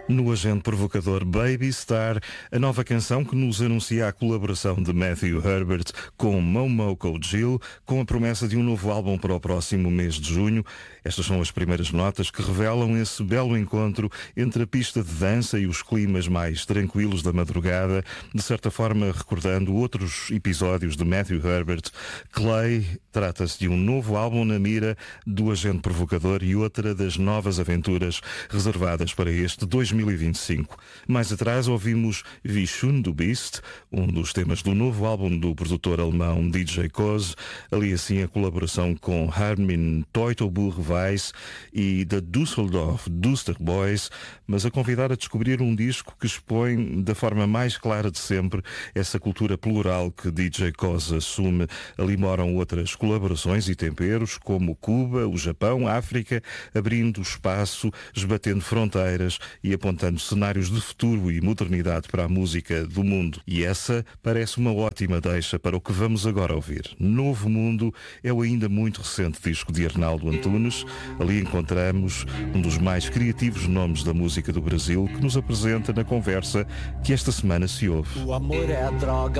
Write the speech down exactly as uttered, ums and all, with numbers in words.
No agente provocador Baby Star, a nova canção que nos anuncia a colaboração de Matthew Herbert com Momoko Jill, com a promessa de um novo álbum para o próximo mês de junho. Estas são as primeiras notas que revelam esse belo encontro entre a pista de dança e os climas mais tranquilos da madrugada, de certa forma recordando outros episódios de Matthew Herbert. Clay trata-se de um novo álbum na mira do agente provocador e outra das novas aventuras reservadas para este dois mil e vinte e cinco. Mais atrás ouvimos Vishun do Beast, um dos temas do novo álbum do produtor alemão D J Koz, ali assim a colaboração com Armin Teutoburg-Weiss e da Düsseldorf Duster Boys, mas a convidar a descobrir um disco que expõe da forma mais clara de sempre essa cultura plural que D J Koz assume. Ali moram outras colaborações e temperos, como Cuba, o Japão, a África, abrindo espaço, esbatendo fronteiras e apontando cenários de futuro e modernidade para a música do mundo. E essa parece uma ótima deixa para o que vamos agora ouvir. Novo Mundo é o ainda muito recente disco de Arnaldo Antunes. Ali encontramos um dos mais criativos nomes da música do Brasil, que nos apresenta na conversa que esta semana se ouve. O amor é a droga.